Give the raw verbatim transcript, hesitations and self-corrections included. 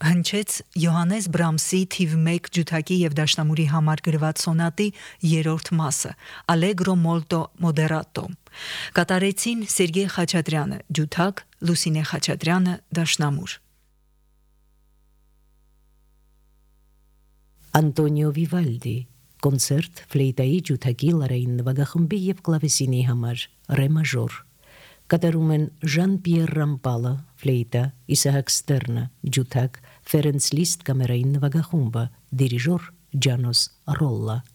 Հնչեց Յոհաննես Բրամսի թիվ մեկ ջութակի եւ դաշնամուրի համար գրված սոնատի երրորդ մասը Allegro molto moderato։ Կատարեցին Սերգեյ Խաչատրյանը ջութակ, Լուսինե Խաչատրյանը դաշնամուր։ Անտոնիո Վիվալդի կոնցերտ ֆլեյտայի ջութակի լարային նվագախմբի եւ կլավեսինի համար ռե մաժոր։ Կատարում են Ժան-Պիեր Ռամպալը ֆլեյտա, Իսահակ Ստերնը ջութակ, Ֆերենց Լիստ կամերային նվագախումբը, դիրիժոր Ջանոս Ռոլլա։